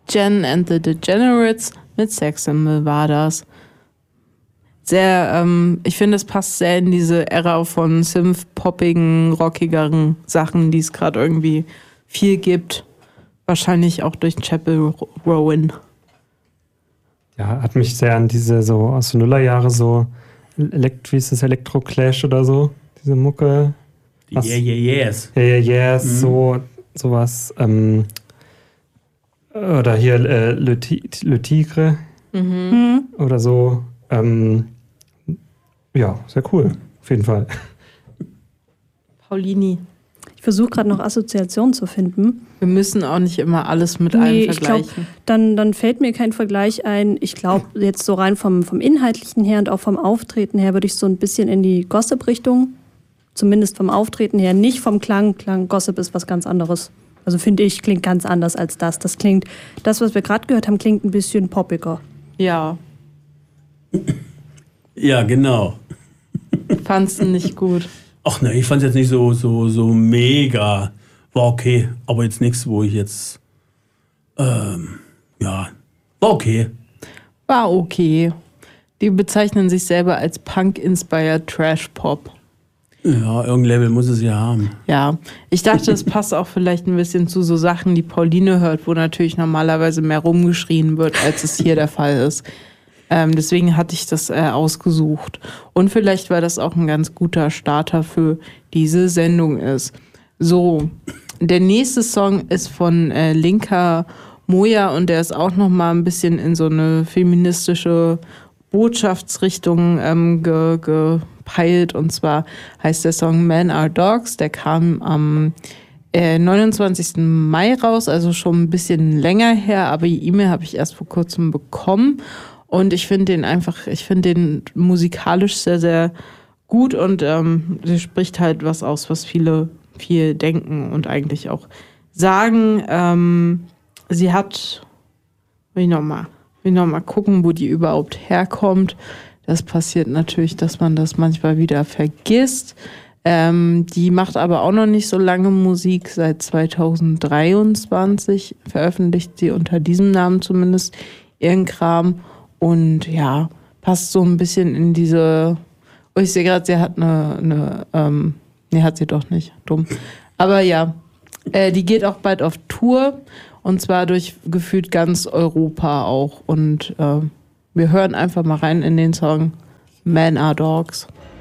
Jen and the Degenerates mit Sex Symbol war das. Sehr, ich finde, es passt sehr in diese Ära von synth-poppigen, rockigeren Sachen, die es gerade irgendwie viel gibt. Wahrscheinlich auch durch Chapel Rowan. Ja, hat mich sehr an diese so aus den Nullerjahre so wie ist das, Electro-Clash oder so, diese Mucke. Yes. Yes, sowas. Oder hier Le Tigre oder so. Ja, sehr cool, auf jeden Fall. Paulini. Ich versuche gerade noch Assoziationen zu finden. Wir müssen auch nicht immer alles mit allem vergleichen. Ich glaub, dann fällt mir kein Vergleich ein. Ich glaube, jetzt so rein vom Inhaltlichen her und auch vom Auftreten her würde ich so ein bisschen in die Gossip-Richtung, zumindest vom Auftreten her, nicht vom Klang. Gossip ist was ganz anderes. Also finde ich, klingt ganz anders als das. Das, was wir gerade gehört haben, klingt ein bisschen poppiger. Ja. Ja, genau. Fandst du nicht gut? Ach ne, ich fand es jetzt nicht so mega. War okay, aber jetzt nichts, wo ich jetzt war okay. War okay. Die bezeichnen sich selber als Punk-inspired Trash-Pop. Ja, irgendein Level muss es ja haben. Ja, ich dachte, es passt auch vielleicht ein bisschen zu so Sachen, die Pauline hört, wo natürlich normalerweise mehr rumgeschrien wird, als es hier der Fall ist. Deswegen hatte ich das ausgesucht. Und vielleicht, weil das auch ein ganz guter Starter für diese Sendung ist. So, der nächste Song ist von Linka Moja und der ist auch noch mal ein bisschen in so eine feministische Botschaftsrichtung gepeilt. Und zwar heißt der Song Men Are Dogs. Der kam am 29. Mai raus, also schon ein bisschen länger her, aber die E-Mail habe ich erst vor kurzem bekommen. Und ich finde den musikalisch sehr, sehr gut und sie spricht halt was aus, was viele viel denken und eigentlich auch sagen. Sie hat, will ich noch mal gucken, wo die überhaupt herkommt. Das passiert natürlich, dass man das manchmal wieder vergisst. Die macht aber auch noch nicht so lange Musik. Seit 2023 veröffentlicht sie unter diesem Namen zumindest ihren Kram. Und ja, passt so ein bisschen in diese. Oh, ich sehe gerade, sie hat nee, hat sie doch nicht. Dumm. Aber ja, die geht auch bald auf Tour. Und zwar durch gefühlt ganz Europa auch. Und wir hören einfach mal rein in den Song Men Are Dogs.